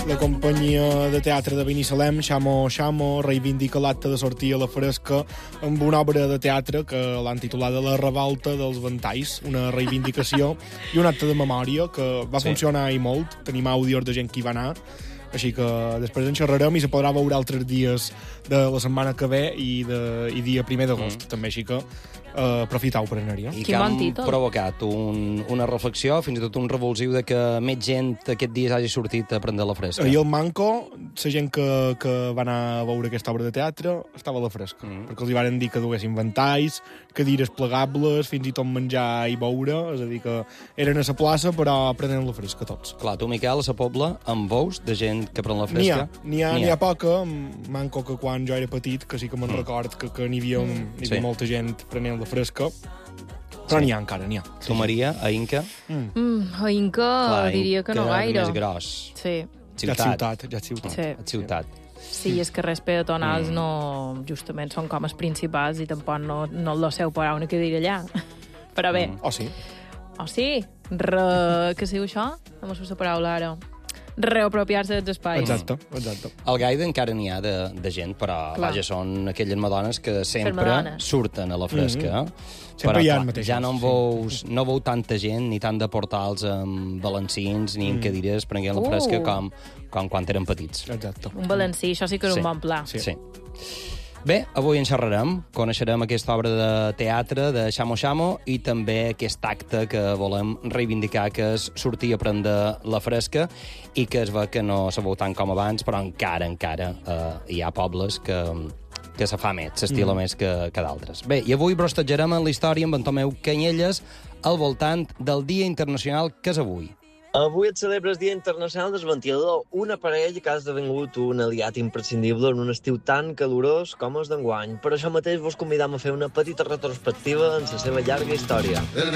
La companyia de teatre de Binissalem, Xamo Xamo, reivindica l'acte de sortir a la fresca amb una obra de teatre que l'han titulada La revolta dels ventalls, una reivindicació i un acte de memòria que va funcionar i molt. Tenim àudios de gent que hi va anar, així que després en xerrarem i se podrà veure altres dies de la setmana que ve i dia 1 d'agost, també, així que aprofitau per anar-hi. I que han provocat una reflexió, fins i tot un revulsiu de que més gent aquest dia hagi sortit a prendre la fresca. I el manco, la gent que va anar a veure aquesta obra de teatre, estava a la fresca, perquè els hi van dir que duguessin ventalls, cadires plegables, fins i tot menjar i beure, és a dir, que eren a la plaça, però prenent la fresca tots. Clar, tu, Miquel, a la Pobla, amb veus de gent que pren la fresca? N'hi ha poca, manco que quan jo era petit, que sí que me'n record que n'hi havia molta gent prenent la fresca, però n'hi ha encara, n'hi ha. Tu, Maria, a Inca? A Inca diria que no gaire. Més gros. Sí. Ciutat. Sí, és que res peatonals no, justament són com els principals i tampoc no el seu parar una cadira allà. Però bé. O sí. Què se diu això? No m'ho sé la paraula ara. Reapropiar-se dels espais. Exacte. Al Gaida encara n'hi ha de gent, però vaja, són aquelles madones que sempre surten a la fresca. Sempre hi ha el mateix. Ja no veu tanta gent, ni tant de portals amb balancins, ni amb cadires prenent la fresca com quan eren petits. Exacte. Un balancí, això sí que era un bon pla. Sí. Bé, avui en xerrarem, coneixerem aquesta obra de teatre de Xamo Xamo i també aquest acte que volem reivindicar, que és sortir a prendre la fresca i que es ve que no se veu tant com abans, però encara hi ha pobles que se fa més, s'estila més que d'altres. Bé, i avui brostatgerem en la història amb en Tomeu Canyelles al voltant del Dia Internacional que és avui. Avui es celebra el Dia Internacional del Ventilador, una parella que ha esdevingut un aliat imprescindible en un estiu tan calorós com el d'enguany. Per això mateix vos convidam a fer una petita retrospectiva en la seva llarga història.